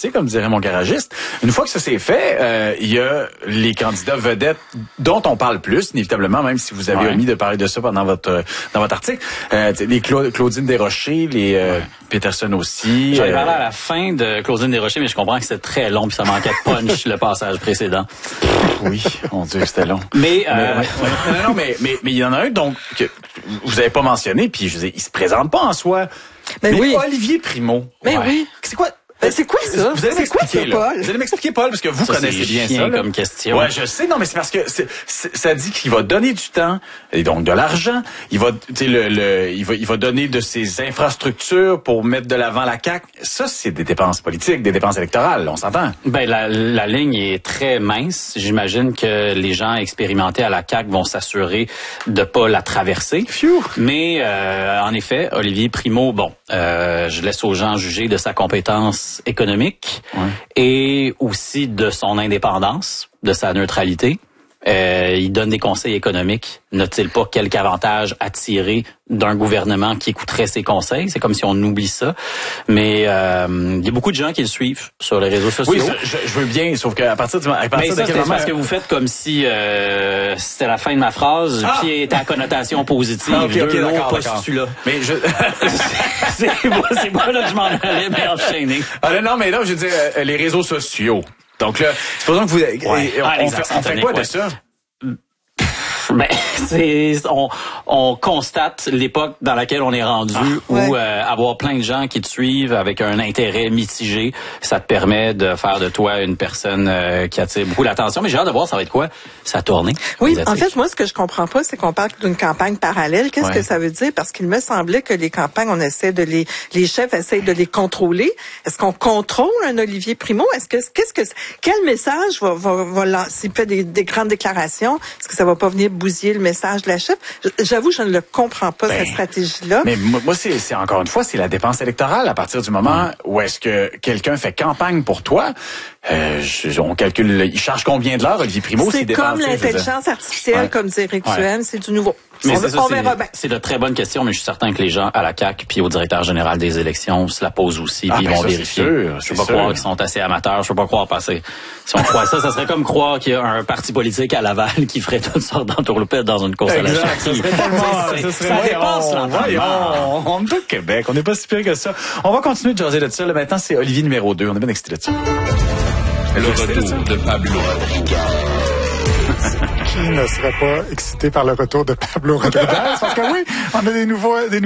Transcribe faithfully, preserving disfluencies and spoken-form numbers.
commencer, comme dirait mon garagiste. Une fois que ça s'est fait, euh, il y a les candidats vedettes dont on parle plus, inévitablement, même si vous avez ouais. omis de parler de ça pendant votre dans votre article. Euh, les Cla- Claudine Desrochers, les euh, ouais. Peterson aussi. J'avais euh... parlé à la fin de Claudine Desrochers, mais je comprends que c'était très long puis ça manquait de punch le passage précédent. Oui, mon Dieu, c'était long. Mais, euh... mais ouais, ouais. non, non, mais mais mais il y en a un donc que vous avez pas mentionné, puis je veux dire, il se présente pas en soi. Mais, mais oui. Olivier Primo. Mais ouais. oui. C'est quoi? C'est quoi ça? Vous allez m'expliquer, Paul? Vous allez m'expliquer, Paul, parce que vous ça, connaissez bien ça. C'est comme question. Ouais, je sais. Non, mais c'est parce que c'est, c'est, ça dit qu'il va donner du temps et donc de l'argent. Il va, tu sais, le, le, il va, il va donner de ses infrastructures pour mettre de l'avant la C A Q. Ça, c'est des dépenses politiques, des dépenses électorales. On s'entend. Ben la, la ligne est très mince. J'imagine que les gens expérimentés à la C A Q vont s'assurer de pas la traverser. Phew. Mais euh, en effet, Olivier Primo, bon, euh, je laisse aux gens juger de sa compétence économique ouais. et aussi de son indépendance, de sa neutralité. Euh, il donne des conseils économiques. N'a-t-il pas quelque avantage à tirer d'un gouvernement qui écouterait ses conseils? C'est comme si on oublie ça. Mais euh, il y a beaucoup de gens qui le suivent sur les réseaux sociaux. Oui, je, je veux bien, sauf qu'à partir du à partir Mais ça, de quel c'est moment... parce que vous faites comme si euh, c'était la fin de ma phrase, ah! Puis était à connotation positive. Ah, okay, okay, Deux d'accord, pas d'accord. celui-là. Mais je... c'est moi, c'est moi là que je m'en allais, mais enchaîner. Ah, non, mais là, je veux dire, euh, les réseaux sociaux. Donc là, supposons que vous... Ouais. On, ah, on, fait, on fait quoi ouais. de ça? Ben, c'est on, on constate l'époque dans laquelle on est rendu ah, ouais. où euh, avoir plein de gens qui te suivent avec un intérêt mitigé, ça te permet de faire de toi une personne euh, qui attire beaucoup l'attention. Mais j'ai hâte de voir ça va être quoi sa tournée. Oui, en fait, moi, ce que je comprends pas, c'est qu'on parle d'une campagne parallèle. Qu'est-ce ouais. que ça veut dire? Parce qu'il me semblait que les campagnes, on essaie de les, les chefs essayent de les contrôler. Est-ce qu'on contrôle un Olivier Primo? Est-ce que, qu'est-ce que, quel message va, va, va lancer? S'il fait des, des grandes déclarations, est-ce que ça va pas venir bousiller le message de la chef? J'avoue, je ne le comprends pas, ben, cette stratégie-là. Mais moi, c'est, c'est encore une fois, c'est la dépense électorale. À partir du moment mmh. où est-ce que quelqu'un fait campagne pour toi, euh, je, on calcule, il charge combien de l'heure, Olivier Primo? C'est comme l'intelligence artificielle, ouais. comme dit Éric ouais. Duhaime, c'est du nouveau. Mais on, c'est, ça, on verra bien. C'est de très bonnes questions, mais je suis certain que les gens à la C A Q puis au directeur général des élections se la posent aussi, puis ah, ils ben vont ça, vérifier. Sûr, je peux pas sûr. croire qu'ils sont assez amateurs, je peux pas croire passer. Si on croit ça, ça serait comme croire qu'il y a un parti politique à Laval qui ferait toutes sortes d'entourloupettes dans une course exact, à la chefferie. Ça serait tellement, ça, serait, ça dépasse l'entendement. On est au Québec, on n'est pas si pire que ça. On va continuer de jaser de ça. Là, maintenant, c'est Olivier numéro deux. On est bien excité de ça. Le retour de Pablo Rodriguez. Qui ne serait pas excité par le retour de Pablo Rodriguez? Parce que oui, on a des nouveaux... Des